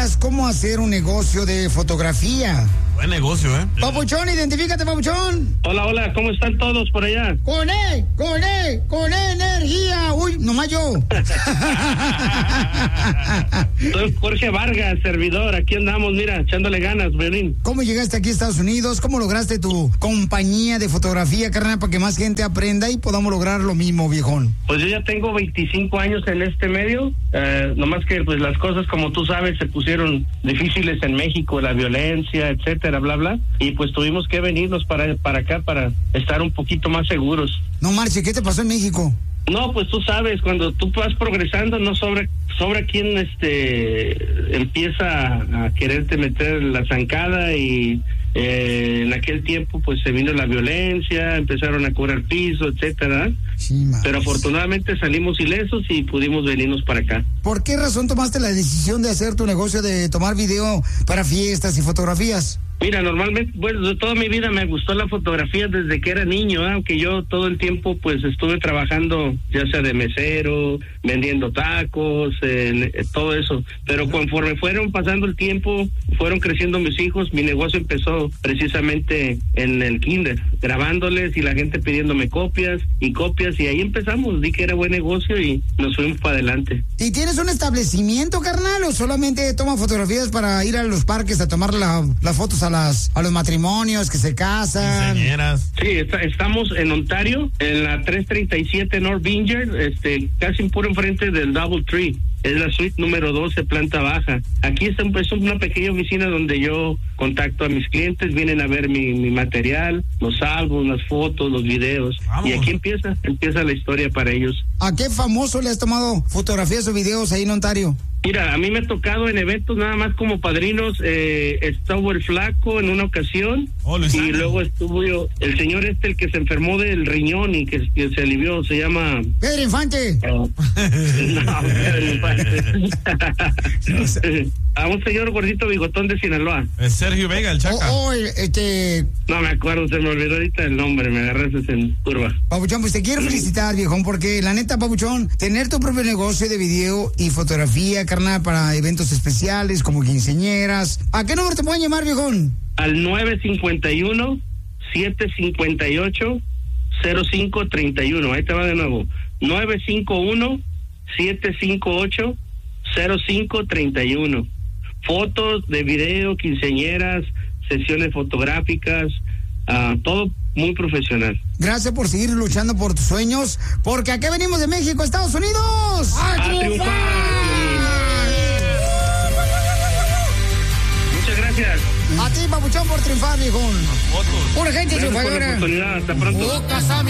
aprendas cómo hacer un negocio de fotografía. Buen negocio, ¿eh? Papuchón, identifícate, Papuchón. Hola, hola, ¿cómo están todos por allá? Con energía. Uy, nomás yo. Soy Jorge Vargas, servidor. Aquí andamos, mira, echándole ganas, Violín. ¿Cómo llegaste aquí a Estados Unidos? ¿Cómo lograste tu compañía de fotografía, carnal, para que más gente aprenda y podamos lograr lo mismo, viejón? Pues yo ya tengo 25 años en este medio. Nomás que pues las cosas, como tú sabes, se pusieron difíciles en México, la violencia, etcétera, bla, bla. Y pues tuvimos que venirnos para acá para estar un poquito más seguros. No marche, ¿qué te pasó en México? No, pues tú sabes, cuando tú vas progresando, no sobra quien empieza a quererte meter la zancada y en aquel tiempo pues se vino la violencia, empezaron a cobrar piso, etcétera. Sí, pero afortunadamente salimos ilesos y pudimos venirnos para acá. ¿Por qué razón tomaste la decisión de hacer tu negocio de tomar video para fiestas y fotografías? Mira, normalmente, bueno, de toda mi vida me gustó la fotografía desde que era niño, aunque yo todo el tiempo pues estuve trabajando, ya sea de mesero, vendiendo tacos, todo eso. Pero conforme fueron pasando el tiempo, fueron creciendo mis hijos, mi negocio empezó precisamente en el kinder, grabándoles y la gente pidiéndome copias, y ahí empezamos. Vi que era buen negocio y nos fuimos para adelante. ¿Y tienes un establecimiento, carnal, o solamente toman fotografías para ir a los parques a tomar las fotos a los matrimonios que se casan? Quinceañeras. Sí, estamos en Ontario, en la 337 North Vineyard, casi puro enfrente del Double Tree. Es la suite número 12, planta baja. Aquí es una pequeña oficina donde yo contacto a mis clientes, vienen a ver mi material, los álbumes, las fotos, los videos. Vamos. Y aquí empieza la historia para ellos. ¿A qué famoso le has tomado fotografías o videos ahí en Ontario? Mira, a mí me ha tocado en eventos nada más como padrinos, estuvo el Flaco en una ocasión, y luego estuvo el señor el que se enfermó del riñón y que se alivió, se llama... ¡Pedro Infante! No, Pedro Infante. A un señor gordito bigotón de Sinaloa. Es Sergio Vega, el Chaca. No me acuerdo, se me olvidó ahorita el nombre, me agarraste en curva. Papuchón, pues te quiero felicitar, viejón, porque la neta, Papuchón, tener tu propio negocio de video y fotografía, carnal, para eventos especiales como quinceañeras. ¿A qué número te pueden llamar, viejón? Al 951-758-0531. Ahí te va de nuevo. 951-758-0531. Fotos de video, quinceañeras, sesiones fotográficas, todo muy profesional. Gracias por seguir luchando por tus sueños, porque aquí venimos de México, Estados Unidos. ¡A triunfar! Muchas gracias. A ti, Papuchón, por triunfar, viejón. Pura gente triunfadora. Hasta pronto.